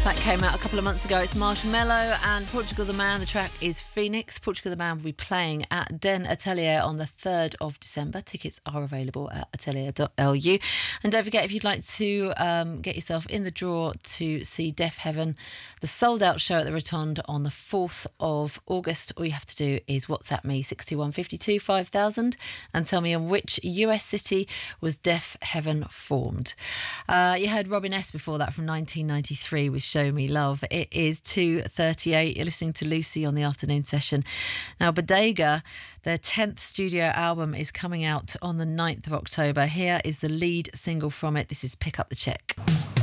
That came out a couple of months ago. It's Marshmello and Portugal the Man. The track is Phoenix. Portugal the Man will be playing at Den Atelier on the 3rd of December. Tickets are available at atelier.lu. And don't forget, if you'd like to get yourself in the draw to see Deaf Heaven, the sold-out show at the Rotonde on the 4th of August, all you have to do is WhatsApp me 62152 5000 and tell me in which US city was Deaf Heaven formed. You heard Robin S. before that from 1993 with Show Me Love. It is 2:38. You're listening to Lucy on the afternoon session. Now, Bodega, their 10th studio album is coming out on the 9th of October. Here is the lead single from it. This is Pick Up the Check.